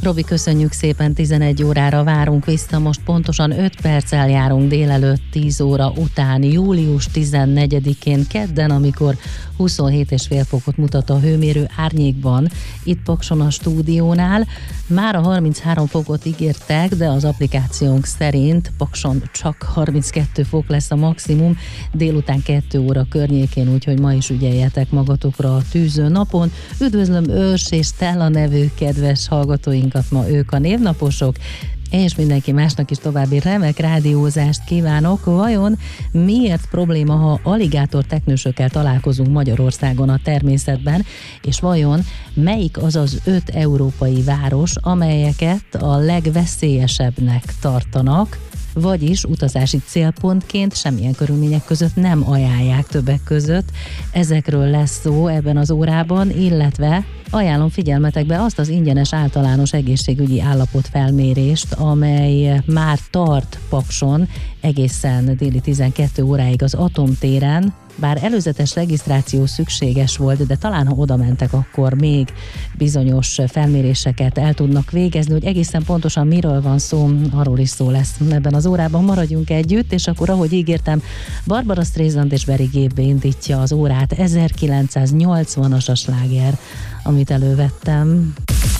Robi, köszönjük szépen, 11 órára várunk vissza, most pontosan 5 perccel járunk délelőtt 10 óra után, július 14-én kedden, amikor 27,5 fokot mutat a hőmérő árnyékban, itt Pakson a stúdiónál. Már a 33 fokot ígértek, de az applikációnk szerint Pakson csak 32 fok lesz a maximum, délután 2 óra környékén, úgyhogy ma is ügyeljetek magatokra a tűző napon. Üdvözlöm Őrs és Stella nevű kedves hallgatóinkat, ma ők a névnaposok, és mindenki másnak is további remek rádiózást kívánok. Vajon miért probléma, ha aligátor teknősökkel találkozunk Magyarországon a természetben, és vajon melyik az az 5 európai város, amelyeket a legveszélyesebbnek tartanak, vagyis utazási célpontként semmilyen körülmények között nem ajánlják többek között. Ezekről lesz szó ebben az órában, illetve ajánlom figyelmetekbe azt az ingyenes általános egészségügyi állapotfelmérést, amely már tart Pakson egészen déli 12 óráig az Atomtéren. Bár előzetes regisztráció szükséges volt, de talán ha oda mentek, akkor még bizonyos felméréseket el tudnak végezni, hogy egészen pontosan miről van szó, arról is szó lesz ebben az órában. Maradjunk együtt, és akkor, ahogy ígértem, Barbara Streisand és Barry Gibb indítja az órát, 1980-as a sláger, amit elővettem.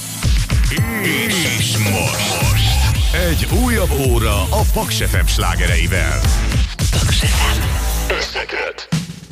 És most egy újabb óra a Paks FM slágereivel. Paks FM összeköt.